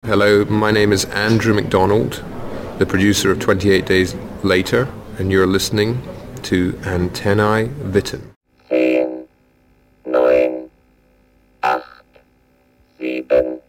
Hello, my name is Andrew McDonald, the producer of 28 Days Later, and you're listening to Antennae Witten. 10, 9, 8, 7,